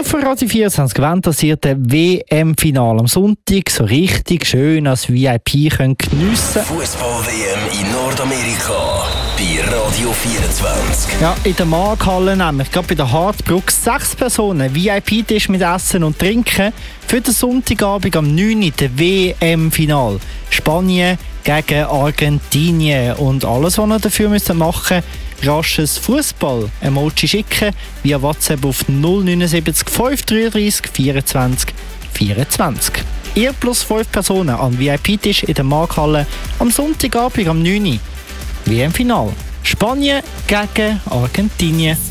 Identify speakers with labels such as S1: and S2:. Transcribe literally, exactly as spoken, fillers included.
S1: Für Radio vierundzwanzig gewinnt, dass ihr das W M-Finale am Sonntag so richtig schön als V I P könnt geniessen könnt.
S2: Fußball-W M in Nordamerika bei Radio vierundzwanzig.
S1: Ja, in der Markhalle nämlich, gerade bei der Hartbrücke, sechs Personen, V I P-Tisch mit Essen und Trinken für den Sonntagabend am neunten der W M-Final. Spanien gegen Argentinien. Und alles, was ihr dafür müsst machen müsst, rasches Fußball-Emoji schicken via WhatsApp auf null neun sieben fünf drei drei vierundzwanzig vierundzwanzig. Ihr plus fünf Personen an V I P-Tisch in der Markhalle am Sonntagabend am neunten W M-Final. Spanien gegen Argentinien.